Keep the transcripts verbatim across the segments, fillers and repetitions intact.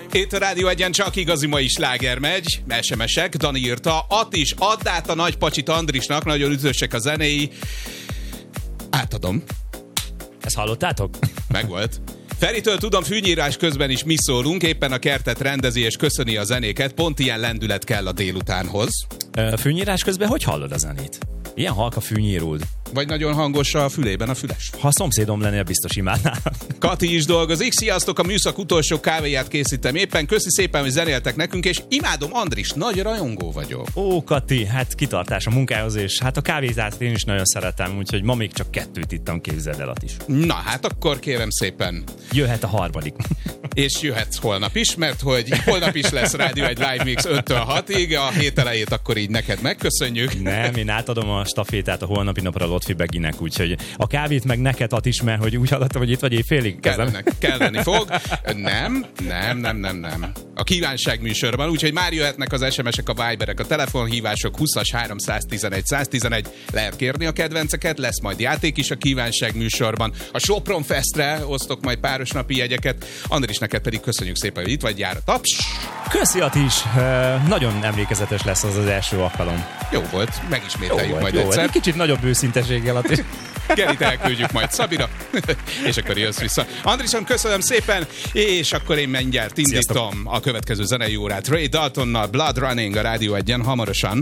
Itt a Rádió Egyen csak igazi mai sláger megy. es em esek, Dani írta. Attis, add át a nagy pacsit Andrisnak, nagyon üdvösek a zenéi. Átadom. Ezt hallottátok? Megvolt. Feritől tudom, fűnyírás közben is mi szólunk, éppen a kertet rendezi és köszöni a zenéket, pont ilyen lendület kell a délutánhoz. Fűnyírás közben hogy hallod a zenét? Ilyen halk a fűnyíruld. Vagy nagyon hangos a fülében a füles. Ha a szomszédom lennél, biztos imádnál. Kati is dolgozik. Sziasztok, a műszak utolsó kávéját készítem éppen. Köszi szépen, hogy zenéltek nekünk, és imádom Andris, nagy rajongó vagyok. Ó, Kati, hát kitartás a munkához, és hát a kávézást én is nagyon szeretem, úgyhogy ma még csak kettőt ittam, képzeld el, is. Na hát akkor kérem szépen. Jöhet a harmadik. És jöhetsz holnap is, mert hogy holnap is lesz Rádió egy Live Mix öttől hatig, a hét elejét akkor így neked megköszönjük. Nem, én átadom a stafétát a holnapi napra Lotfi Beginek, úgyhogy a kávét meg neked ad is, mert hogy úgy hallottam, hogy itt vagy éjfélig. Kellene, kelleni fog. Nem, nem, nem, nem, nem. A kívánság műsorban, úgyhogy már jöhetnek az es em esek, a Viberek, a telefonhívások húszas háromszáztizenegy száztizenegy. Lehet kérni a kedvenceket, lesz majd játék is a kívánság műsorban. A Sopron Festre osztok majd páros napi jegyeket. Andris, neked pedig köszönjük szépen, hogy itt vagy, jár a taps. Köszi, Attis. Uh, nagyon emlékezetes lesz az az első alkalom. Jó volt, megismételjük jó majd volt, egyszer. Egy kicsit nagyobb őszinteséggel, Attis. Gerit elküldjük majd Szabira, és akkor jössz vissza. Andrison, köszönöm szépen, és akkor én mindjárt indítom Sziasztok. A következő zenei órát Ray Daltonnal, Blood Running a Rádió Egyen hamarosan.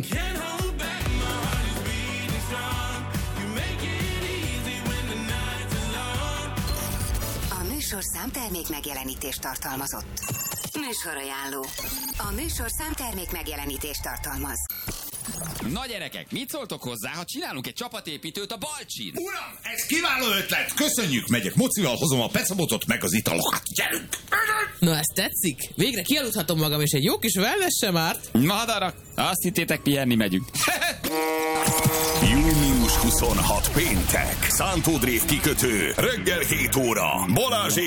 A műsor számtermék megjelenítést tartalmazott. Műsorajánló. A műsor számtermék megjelenítést tartalmaz. Na gyerekek, mit szóltok hozzá, ha csinálunk egy csapatépítőt a Balcsin? Uram, ez kiváló ötlet! Köszönjük, megyek mocival, hozom a pecabotot meg az italokat. Gyerünk! Na, ez tetszik? Végre kialudhatom magam, és egy jó kis wellness sem árt. Madarak, azt hittétek, pihenni megyünk. június huszonhatodika péntek, Szántó Drév kikötő, reggel hét óra, Balázsék